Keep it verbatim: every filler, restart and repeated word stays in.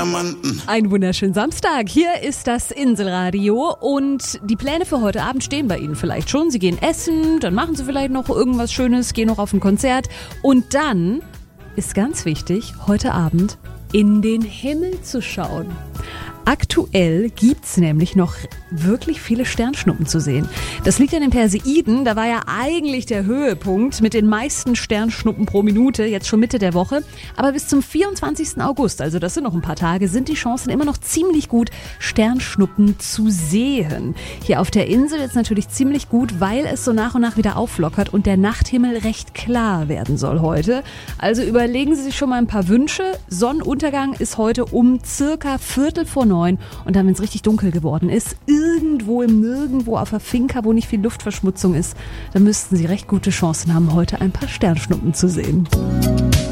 Diamanten. Einen wunderschönen Samstag. Hier ist das Inselradio und die Pläne für heute Abend stehen bei Ihnen vielleicht schon. Sie gehen essen, dann machen Sie vielleicht noch irgendwas Schönes, gehen noch auf ein Konzert und dann ist ganz wichtig, heute Abend in den Himmel zu schauen. Aktuell gibt's nämlich noch wirklich viele Sternschnuppen zu sehen. Das liegt an den Perseiden, da war ja eigentlich der Höhepunkt mit den meisten Sternschnuppen pro Minute, jetzt schon Mitte der Woche. Aber bis zum vierundzwanzigsten August, also das sind noch ein paar Tage, sind die Chancen immer noch ziemlich gut, Sternschnuppen zu sehen. Hier auf der Insel jetzt natürlich ziemlich gut, weil es so nach und nach wieder auflockert und der Nachthimmel recht klar werden soll heute. Also überlegen Sie sich schon mal ein paar Wünsche. Sonnenuntergang ist heute um circa Viertel vor neun. Und dann, wenn es richtig dunkel geworden ist, irgendwo im Nirgendwo auf der Finca, wo nicht viel Luftverschmutzung ist, dann müssten Sie recht gute Chancen haben, heute ein paar Sternschnuppen zu sehen.